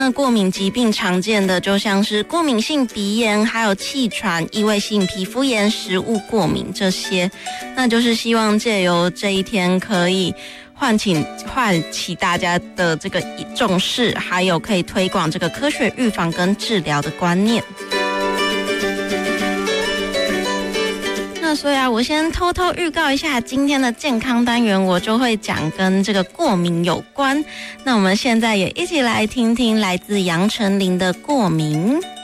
那过敏疾病常见的就像是过敏性鼻炎，还有气喘、异位性皮肤炎、食物过敏这些。那就是希望借由这一天可以唤起大家的这个重视，还有可以推广这个科学预防跟治疗的观念。那所以我先偷偷预告一下今天的健康单元，我就会讲跟这个过敏有关。那我们现在也一起来听听来自杨丞琳的《过敏》。